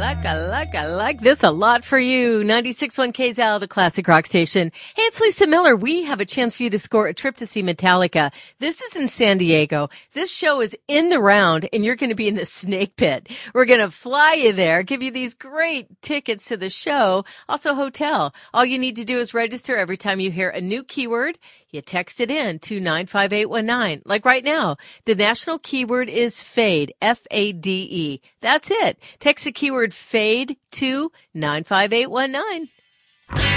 I like this a lot for you. 96.1 KZL, the classic rock station. Hey, it's Lisa Miller. We have a chance for you to score a trip to see Metallica. This is in San Diego. This show is in the round, and you're going to be in the snake pit. We're going to fly you there, give you these great tickets to the show, also hotel. All you need to do is register every time you hear a new keyword. You text it in to 95819. Like right now, the national keyword is FADE, F-A-D-E. That's it. Text the keyword FADE to 95819.